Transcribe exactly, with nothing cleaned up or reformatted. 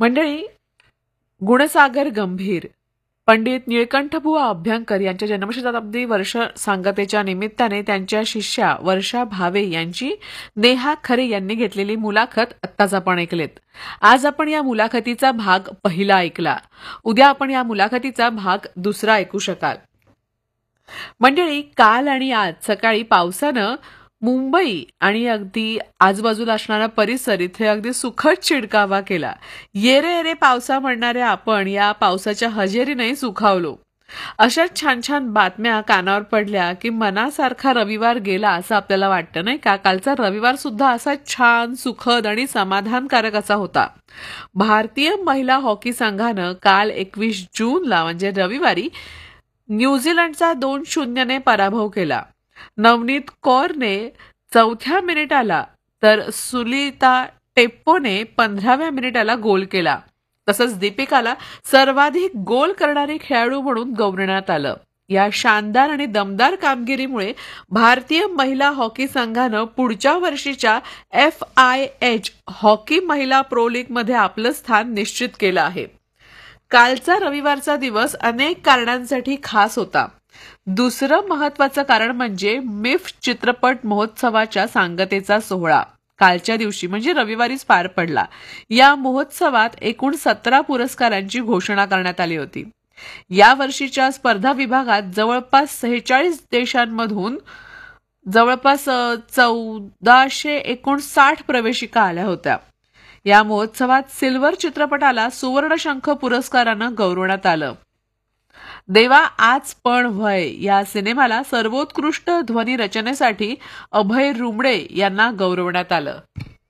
मंडळी, गुणसागर गंभीर पंडित निळकंठबुवा अभ्यंकर यांच्या जन्मशताब्दी वर्ष सांगतेच्या निमित्ताने त्यांच्या शिष्या वर्षा भावे यांची नेहा खरे यांनी घेतलेली मुलाखत आत्ताच आपण ऐकलेत. आज आपण या मुलाखतीचा भाग पहिला ऐकला. उद्या आपण या मुलाखतीचा भाग दुसरा ऐकू शकाल. मंडळी, काल आणि आज सकाळी पावसानं मुंबई आणि अगदी आजूबाजूला असणारा परिसर इथे अगदी सुखद शिडकावा केला. येरे येरे पावसा म्हणणाऱ्या आपण या पावसाच्या हजेरीने सुखावलो. अशा छान छान बातम्या कानावर पडल्या की मनासारखा रविवार गेला असं आपल्याला वाटतं, नाही का? कालचा रविवार सुद्धा असा छान, सुखद आणि समाधानकारक असा होता. भारतीय महिला हॉकी संघानं काल एकवीस जूनला म्हणजे रविवारी न्यूझीलंडचा दोन शून्यने पराभव केला. नवनीत कौरने चौथ्या मिनिटाला तर सुलिता टेप्पोने पंधराव्या मिनिटाला गोल केला. तसंच दीपिकाला सर्वाधिक गोल करणारी खेळाडू म्हणून गौरवण्यात आलं. या शानदार आणि दमदार कामगिरीमुळे भारतीय महिला हॉकी संघानं पुढच्या वर्षीच्या एफ आय एच हॉकी महिला प्रो लीग मध्ये आपलं स्थान निश्चित केलं आहे. कालचा रविवारचा दिवस अनेक कारणांसाठी खास होता. दुसरं महत्वाचं कारण म्हणजे मिफ चित्रपट महोत्सवाच्या सांगतेचा सोहळा कालच्या दिवशी म्हणजे रविवारीच पार पडला. या महोत्सवात एकूण सतरा पुरस्कारांची घोषणा करण्यात आली होती. या वर्षीच्या स्पर्धा विभागात जवळपास सेहेचाळीस देशांमधून जवळपास चौदाशे एकोणसाठ प्रवेशिका आल्या होत्या. या महोत्सवात सिल्वर चित्रपटाला सुवर्णशंख पुरस्कारानं गौरवण्यात आलं. देवा आज पण व्हय या सिनेमाला सर्वोत्कृष्ट ध्वनी रचनेसाठी अभय रुमडे यांना गौरवण्यात आलं.